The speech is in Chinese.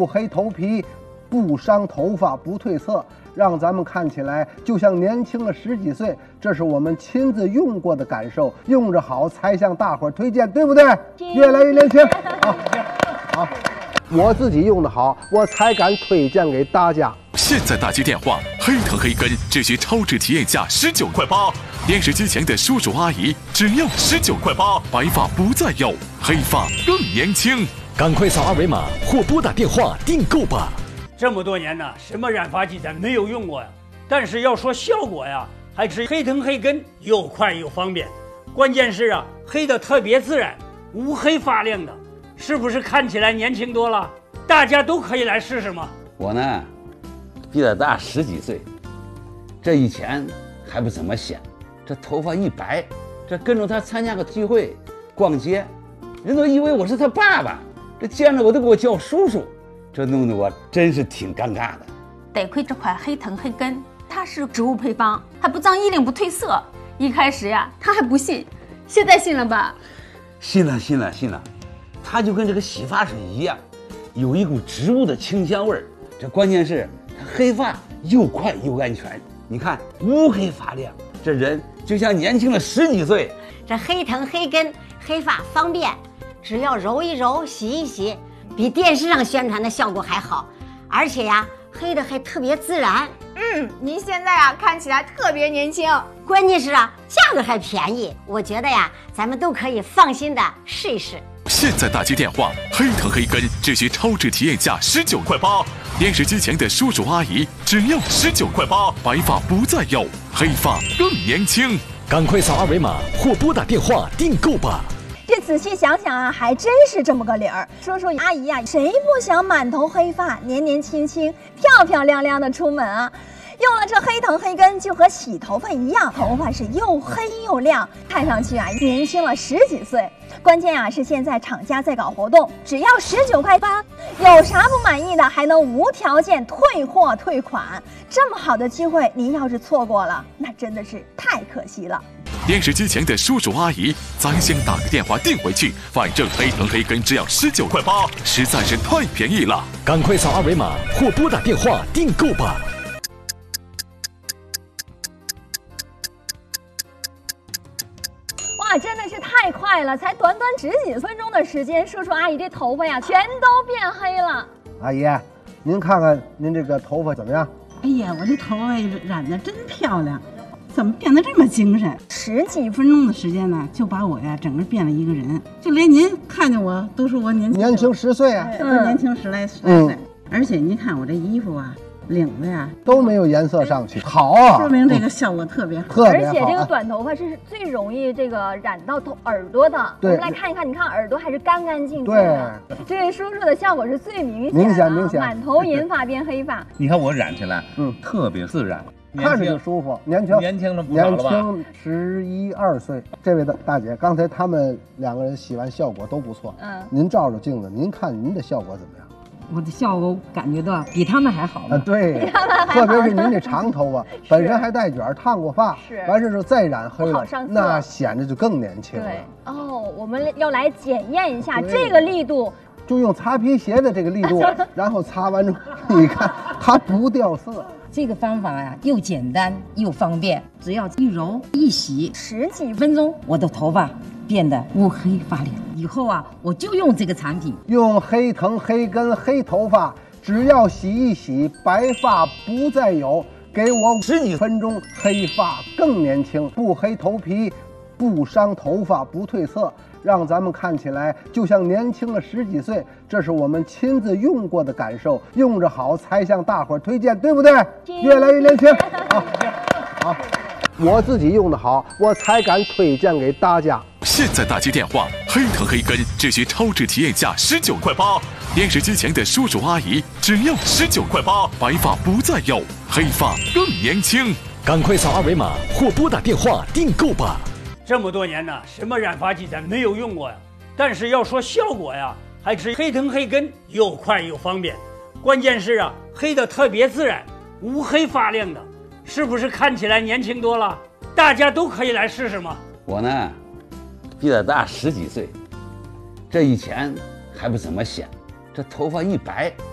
不黑头皮，不伤头发，不褪色，让咱们看起来就像年轻了10几岁。这是我们亲自用过的感受，用着好才向大伙儿推荐，对不对？越来越年轻。好，我自己用的好，我才敢推荐给大家。 现在大接电话，黑藤黑根只需超值体验价19块8，电视机前的叔叔阿姨只要19块8，白发不再有，黑发更年轻。 赶快扫二维码或拨打电话订购吧。 这么多年呢，什么染发剂咱没有用过呀？但是要说效果呀，还是黑藤黑根又快又方便。关键是啊，黑的特别自然，无黑发亮的，是不是看起来年轻多了？大家都可以来试试嘛。 我呢，比他大10几岁，这以前还不怎么显，这头发一白，这跟着他参加个聚会、逛街，人都以为我是他爸爸，这见着我都给我叫叔叔，这弄得我真是挺尴尬的。 得亏这款黑藤黑根，它是植物配方，还不脏衣领不褪色。一开始呀，他还不信，现在信了吧？ 信了，它就跟这个洗发水一样，有一股植物的清香味儿。这关键是它黑发又快又安全，你看乌黑发亮，这人就像年轻了10几岁。 这黑藤黑根黑发方便，只要揉一揉洗一洗，比电视上宣传的效果还好，而且呀黑的还特别自然。 您现在啊看起来特别年轻， 关键是啊价格还便宜，我觉得呀咱们都可以放心的试一试。 现在大接电话，黑藤黑根只需超值体验价19块8，电视机前的叔叔阿姨只要19块8，白发不再有，黑发更年轻。 赶快扫二维码或拨打电话订购吧。 这仔细想想啊，还真是这么个理儿。叔叔阿姨呀，谁不想满头黑发，年年轻轻、漂漂亮亮的出门啊？用了这黑藤黑根，就和洗头发一样，头发是又黑又亮，看上去啊年轻了10几岁。关键啊是现在厂家在搞活动，只要19块8，有啥不满意的还能无条件退货退款。这么好的机会，您要是错过了，那真的是太可惜了。 电视机前的叔叔阿姨，咱先打个电话订回去，反正黑藤黑根只要19块8，实在是太便宜了。 赶快扫二维码或拨打电话订购吧。 哇，真的是太快了，才短短10几分钟的时间，叔叔阿姨这头发呀全都变黑了。 阿姨，您看看您这个头发怎么样？ 哎呀，我这头发染得真漂亮，怎么变得这么精神？10几分钟的时间呢，就把我呀整个变了一个人，就连您看见我都说我年轻 10岁啊， 都年轻10来岁。而且您看我这衣服啊，领子呀都没有颜色上去，好啊， 说明这个效果特别好。 特别好。 而且这个短头发是最容易这个染到耳朵的。我们来看一看，你看耳朵还是干干净净的。这位叔叔的效果是最明显，明显，满头银发变黑发。 你看我染起来，特别自然。 看着就舒服，年轻了不少了吧？年轻11、2岁。这位大姐，刚才他们2个人洗完效果都不错。您照照镜子，您看您的效果怎么样？ 我的效果感觉到比他们还好啊！对，特别是您这长头发，本身还带卷，烫过发，完事之后再染黑了，那显得就更年轻了。 对哦，我们要来检验一下这个力度。 就用擦皮鞋的这个力度，然后擦完之后，你看它不掉色。 这个方法呀，又简单又方便，只要一揉一洗，10几分钟，我的头发变得乌黑发亮。以后啊，我就用这个产品， 用黑藤黑根黑头发，只要洗一洗，白发不再有，给我10几分钟，黑发更年轻，不黑头皮，不伤头发，不褪色。让咱们看起来就像年轻了10几岁，这是我们亲自用过的感受，用着好才向大伙儿推荐，对不对？越来越年轻。好，我自己用的好，我才敢推荐给大家。 现在大接电话，黑藤黑根只需超值体验价19块8，电视机前的叔叔阿姨只要19块8，白发不再有，黑发更年轻。 赶快扫二维码或拨打电话订购吧。 这么多年呢，什么染发剂咱没有用过呀？但是要说效果呀，还是黑藤黑根又快又方便。关键是啊，黑的特别自然，无黑发亮的，是不是看起来年轻多了？大家都可以来试试嘛。 我呢，比他大10几岁，这以前还不怎么显，这头发一白，